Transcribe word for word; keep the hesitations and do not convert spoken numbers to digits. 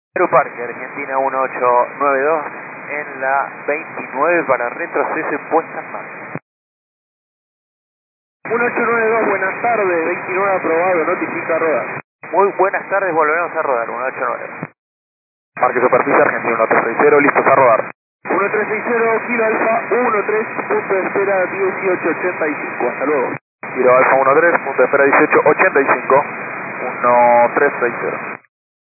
Aeroparque Argentina uno ocho nueve dos en la veintinueve para retroceso y puesta en marcha. uno ocho nueve dos, buenas tardes, veintinueve aprobado, notifica a rodar. Muy buenas tardes, volveremos a rodar, uno ocho nueve. Parque Superficie Argentina uno tres seis cero, listos a rodar. uno tres seis cero, Kilo Alfa uno tres, punto de espera dieciocho ochenta y cinco, hasta luego. Kilo Alfa uno tres, punto de espera dieciocho ochenta y cinco, uno tres seis cero.